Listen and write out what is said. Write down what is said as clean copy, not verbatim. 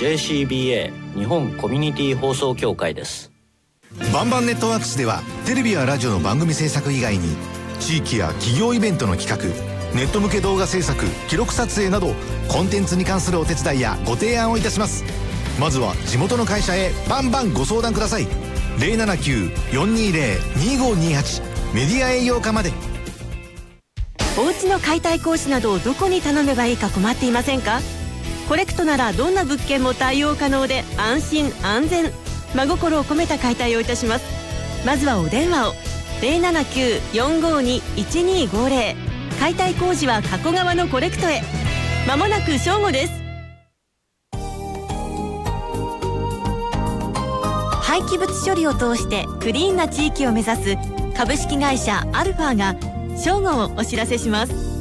JCBA 日本コミュニティ放送協会です。 バンバンネットワークスではテレビやラジオの番組制作以外に地域や企業イベントの企画、ネット向け動画制作、記録撮影などコンテンツに関するお手伝いやご提案をいたします。まずは地元の会社へバンバンご相談ください。 079-420-2528 メディア営業課まで。 お家の解体工事などをどこに頼めばいいか困っていませんか？コレクトならどんな物件も対応可能で安心安全、真心を込めた解体をいたします。まずはお電話を。 079-452-1250。 解体工事は加古川のコレクトへ。まもなく正午です。廃棄物処理を通してクリーンな地域を目指す株式会社アルファが正午をお知らせします。